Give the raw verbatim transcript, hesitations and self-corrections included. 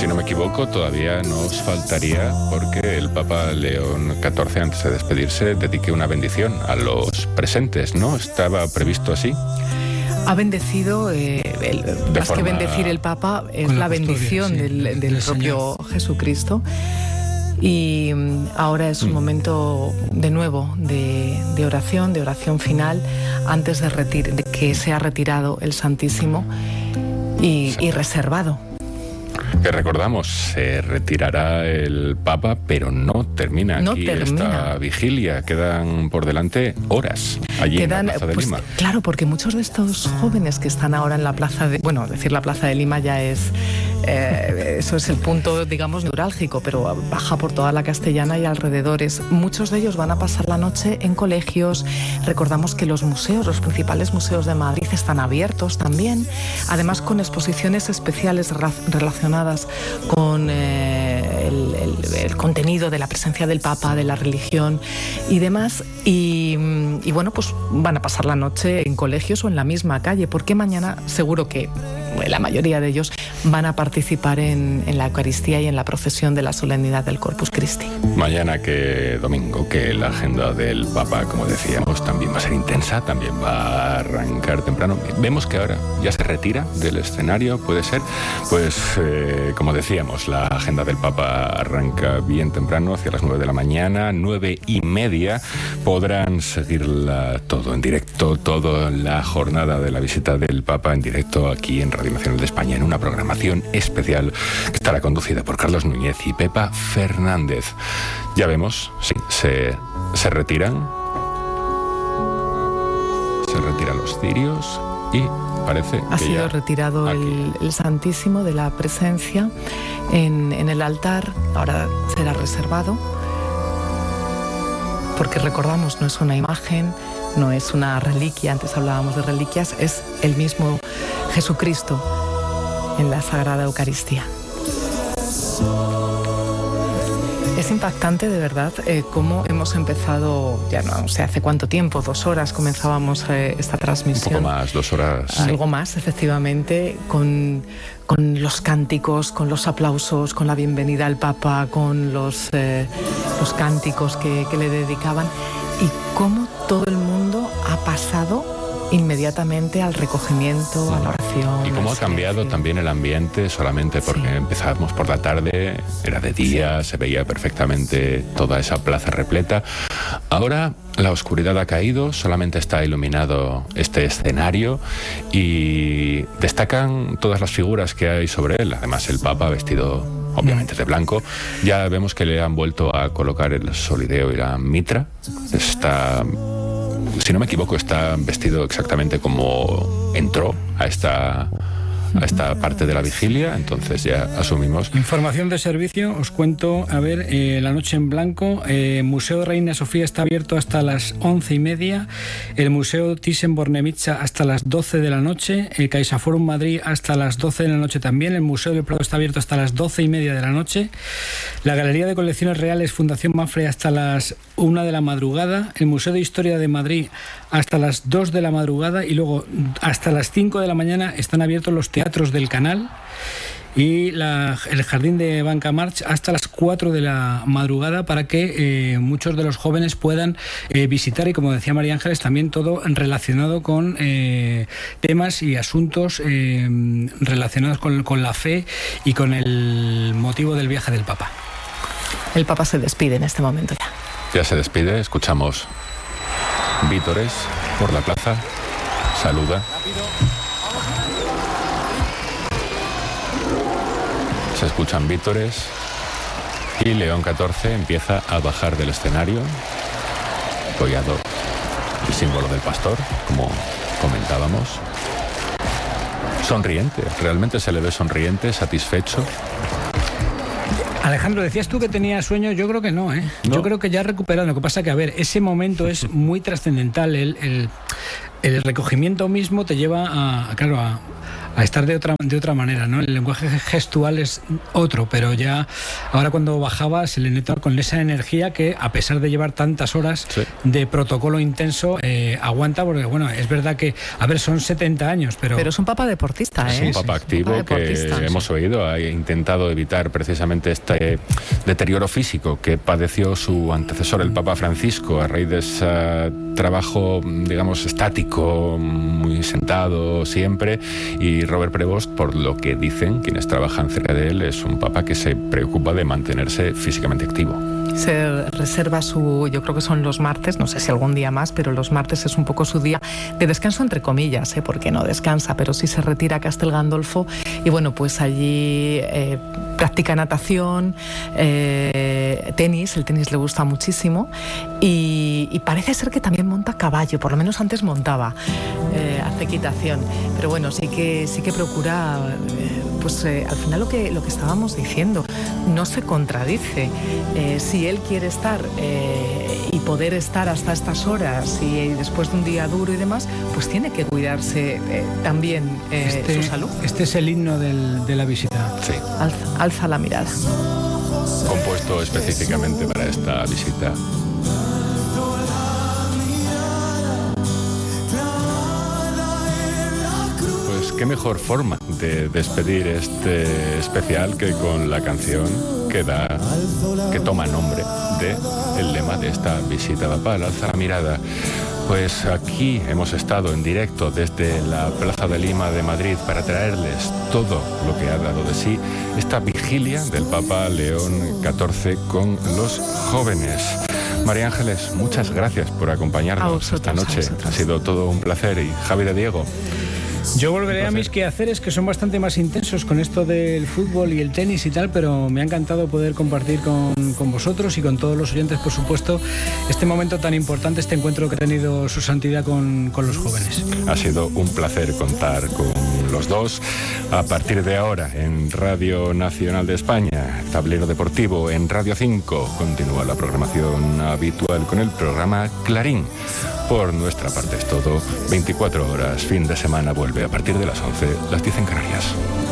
Si no me equivoco, todavía nos faltaría porque el Papa León catorce, antes de despedirse, dedique una bendición a los presentes, ¿no? ¿Estaba previsto así? Ha bendecido, eh, el, más forma... que bendecir el Papa, es la, la bendición sí, del, del, del propio Señor. Jesucristo. Y ahora es un mm. momento de nuevo de, de oración, de oración final, antes de, retir- de que sea retirado el Santísimo y, sí. y reservado. Que recordamos, se retirará el Papa, pero no termina no aquí termina. esta vigilia. Quedan por delante horas allí Quedan, en la Plaza de pues, Lima. Claro, porque muchos de estos jóvenes que están ahora en la Plaza de... Bueno, decir la Plaza de Lima ya es... Eh, eso es el punto, digamos, neurálgico, pero baja por toda la Castellana y alrededores. Muchos de ellos van a pasar la noche en colegios. Recordamos que los museos, los principales museos de Madrid están abiertos también, además con exposiciones especiales ra- relacionadas con eh, el, el, el contenido de la presencia del Papa, de la religión y demás. Y, y bueno, pues van a pasar la noche en colegios o en la misma calle, porque mañana seguro que la mayoría de ellos van a participar en, en la Eucaristía y en la procesión de la solemnidad del Corpus Christi. Mañana que domingo, que la agenda del Papa, como decíamos, también va a ser intensa, también va a arrancar temprano. Vemos que ahora ya se retira del escenario, puede ser, pues eh, como decíamos, la agenda del Papa arranca bien temprano, hacia las nueve de la mañana, nueve y media, podrán seguirla todo en directo, toda la jornada de la visita del Papa en directo aquí en Radio Nacional de España, en una programación especial que estará conducida por Carlos Núñez y Pepa Fernández. Ya vemos, sí, se, se retiran, se retiran los cirios y parece ha que sido ya retirado el, el Santísimo de la presencia en, en el altar. Ahora será reservado, porque recordamos, no es una imagen, no es una reliquia, antes hablábamos de reliquias, es el mismo Jesucristo en la Sagrada Eucaristía. Es impactante, de verdad, eh, cómo hemos empezado, ya no sé hace cuánto tiempo, dos horas comenzábamos eh, esta transmisión. Un poco más, dos horas. Algo sí. más, efectivamente, con, con los cánticos, con los aplausos, con la bienvenida al Papa, con los, eh, los cánticos que, que le dedicaban, y cómo todo el mundo ha pasado inmediatamente al recogimiento, a la oración. Y cómo ha cambiado silencio. También el ambiente, solamente porque sí. empezábamos por la tarde, era de día, sí. se veía perfectamente toda esa plaza repleta. Ahora la oscuridad ha caído, solamente está iluminado este escenario y destacan todas las figuras que hay sobre él. Además, el Papa vestido obviamente de blanco. Ya vemos que le han vuelto a colocar el solideo y la mitra. Está... Si no me equivoco, está vestido exactamente como entró a esta, a esta parte de la vigilia, entonces ya asumimos. Información de servicio, os cuento, a ver, eh, la noche en blanco, eh, Museo Reina Sofía está abierto hasta las once y media, el Museo Thyssen-Bornemisza hasta las doce de la noche, el CaixaForum Madrid hasta las doce de la noche también, el Museo del Prado está abierto hasta las doce y media de la noche, la Galería de Colecciones Reales Fundación Mafre hasta las una de la madrugada, el Museo de Historia de Madrid hasta las dos de la madrugada y luego hasta las cinco de la mañana están abiertos los teatros del Canal y la, el Jardín de Banca March hasta las cuatro de la madrugada para que eh, muchos de los jóvenes puedan eh, visitar, y como decía María Ángeles, también todo relacionado con eh, temas y asuntos eh, relacionados con, con la fe y con el motivo del viaje del Papa. El Papa se despide en este momento ya. Ya se despide, escuchamos vítores por la plaza, saluda. Se escuchan vítores y León catorce empieza a bajar del escenario, apoyado el símbolo del pastor, como comentábamos. Sonriente, realmente se le ve sonriente, satisfecho. Alejandro, decías tú que tenía sueño, yo creo que no, ¿eh? No. Yo creo que ya ha recuperado. Lo que pasa que, a ver, ese momento es muy trascendental. El, el, el recogimiento mismo te lleva a, claro, a, a estar de otra, de otra manera, ¿no? El lenguaje gestual es otro, pero ya ahora cuando bajaba se le nota con esa energía que, a pesar de llevar tantas horas sí. de protocolo intenso, eh, aguanta, porque bueno, es verdad que, a ver, son setenta años, pero... Pero es un papa deportista, ¿eh? Es un papa activo, un papa que sí. hemos oído, ha intentado evitar precisamente este deterioro físico que padeció su antecesor, el Papa Francisco, a raíz de ese trabajo, digamos, estático, muy sentado siempre, y Robert Prevost, por lo que dicen quienes trabajan cerca de él, es un papa que se preocupa de mantenerse físicamente activo. Se reserva su, yo creo que son los martes, no sé si algún día más, pero los martes es un poco su día de descanso, entre comillas, ¿eh? Porque no descansa, pero sí se retira a Castel Gandolfo y bueno, pues allí eh, practica natación, eh, tenis, el tenis le gusta muchísimo y, y parece ser que también monta caballo, por lo menos antes montaba, eh, hace equitación, pero bueno, sí que, sí que procura... Eh, pues eh, al final lo que, lo que estábamos diciendo, no se contradice. Eh, si él quiere estar eh, y poder estar hasta estas horas y, y después de un día duro y demás, pues tiene que cuidarse eh, también eh, este, su salud. Este es el himno del, de la visita. Sí. Alza, alza la mirada. Compuesto específicamente para esta visita. Qué mejor forma de despedir este especial que con la canción que da, que toma nombre de el lema de esta visita papal, Alza la mirada. Pues aquí hemos estado en directo desde la Plaza de Lima de Madrid para traerles todo lo que ha dado de sí esta vigilia del Papa León catorce con los jóvenes. María Ángeles, muchas gracias por acompañarnos vosotros, esta noche. Ha sido todo un placer. Y Javi de Diego. Yo volveré a mis quehaceres, que son bastante más intensos con esto del fútbol y el tenis y tal, pero me ha encantado poder compartir con, con vosotros y con todos los oyentes, por supuesto, este momento tan importante, este encuentro que ha tenido su santidad con, con los jóvenes. Ha sido un placer contar con los dos. A partir de ahora, en Radio Nacional de España, Tablero Deportivo, en Radio cinco, continúa la programación habitual con el programa Clarín. Por nuestra parte es todo. veinticuatro horas, fin de semana vuelve a partir de las once, las diez en Canarias.